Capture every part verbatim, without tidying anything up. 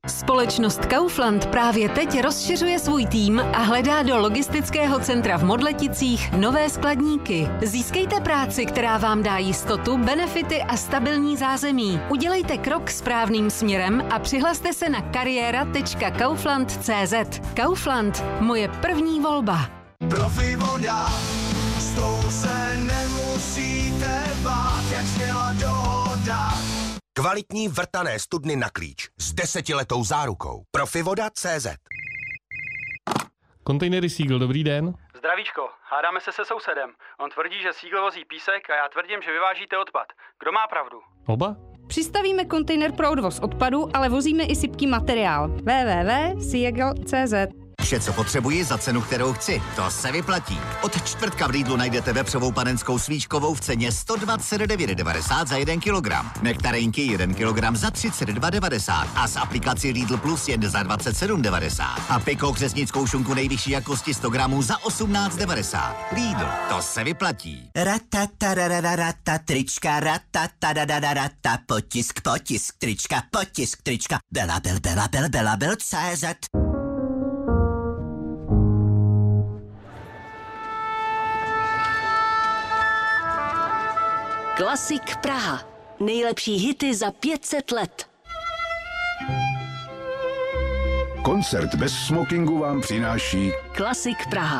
Společnost Kaufland právě teď rozšiřuje svůj tým a hledá do logistického centra v Modleticích nové skladníky. Získejte práci, která vám dá jistotu, benefity a stabilní zázemí. Udělejte krok správným směrem a přihlaste se na kariéra tečka kaufland tečka cé zet. Kaufland, moje první volba. Profi voda, s tou se nemusíte bát, jak zněla dohoda. Kvalitní vrtané studny na klíč s desetiletou zárukou. Profivoda tečka cé zet. Kontejnery Siegl, dobrý den. Zdravíčko, hádáme se se sousedem. On tvrdí, že Siegl vozí písek a já tvrdím, že vyvážíte odpad. Kdo má pravdu? Oba? Přistavíme kontejner pro odvoz odpadu, ale vozíme i sypký materiál. w w w tečka siegl tečka cé zet. Vše, co potřebuji za cenu, kterou chci. To se vyplatí. Od čtvrtka v Lidlu najdete vepřovou panenskou svíčkovou v ceně sto dvacet devět devadesát za jeden kilogram. Nektarinky jeden kilogram za třicet dva devadesát a s aplikací Lidl Plus jen za dvacet sedm devadesát. A Piko křesnickou šunku nejvyšší jakosti sto gramů za osmnáct devadesát. Lidl, to se vyplatí. Ratatarararata, trička, ratatarararata, potisk, potisk, trička, potisk, trička, bela, bel, bela, bel, bela, bel, cé zet. Klasik Praha. Nejlepší hity za pět set let. Koncert bez smokingu vám přináší Klasik Praha.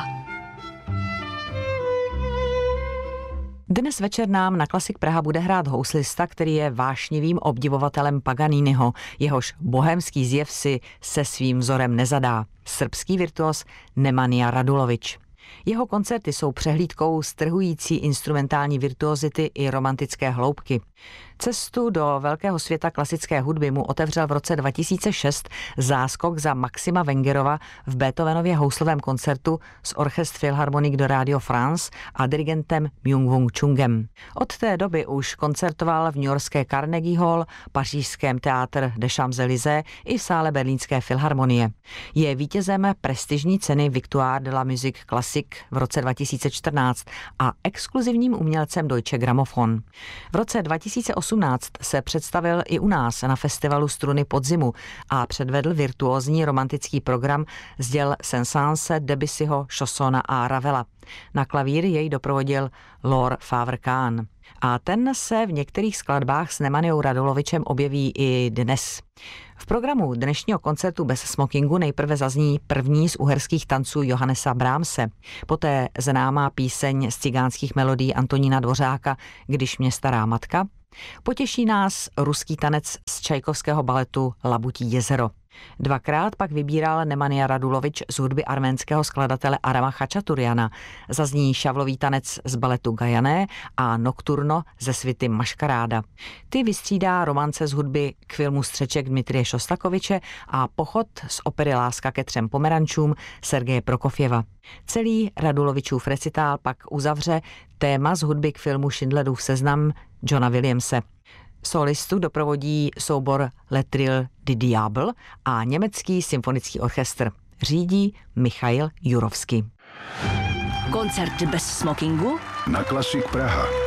Dnes večer nám na Klasik Praha bude hrát houslista, který je vášnivým obdivovatelem Paganiniho, jehož bohémský zjev si se svým vzorem nezadá. Srbský virtuos Nemanja Radulovič. Jeho koncerty jsou přehlídkou strhující instrumentální virtuozity i romantické hloubky. Cestu do velkého světa klasické hudby mu otevřel v roce dva tisíce šest záskok za Maxima Wengerova v Beethovenově houslovém koncertu s Orchestre Philharmonique de Radio France a dirigentem Myung-Whun Chungem. Od té doby už koncertoval v newyorské Carnegie Hall, pařížském Théâtre des Champs-Élysées i v sále berlínské filharmonie. Je vítězem prestižní ceny Victoire de la Musique Classique v roce dva tisíce čtrnáct a exkluzivním umělcem Deutsche Grammophon. V roce dva tisíce osmnáct se představil i u nás na festivalu Struny podzimu a předvedl virtuózní romantický program z děl Saint-Saëns, Debussyho, Chaussona a Ravela. Na klavír jej doprovodil Lor Favre-Kahn. A ten se v některých skladbách s Nemanjou Radulovičem objeví i dnes. V programu dnešního koncertu bez smokingu nejprve zazní první z uherských tanců Johannesa Brahmse, poté známá píseň z cigánských melodií Antonína Dvořáka Když mě stará matka. Potěší nás ruský tanec z Čajkovského baletu Labutí jezero. Dvakrát pak vybíral Nemanja Radulovič z hudby arménského skladatele Arama Chačaturiana. Zazní šavlový tanec z baletu Gajané a Nocturno ze svity Maškaráda. Ty vystřídá romance z hudby k filmu Střeček Dmitrije Šostakoviče a pochod z opery Láska ke třem pomerančům Sergeje Prokofjeva. Celý Radulovičův recitál pak uzavře téma z hudby k filmu Schindlerův seznam Johna Williamse. Solistu doprovodí soubor Le Trill du Diable a německý symfonický orchestr. Řídí Michail Jurovský. Koncert bez smokingu na Klasik Praha.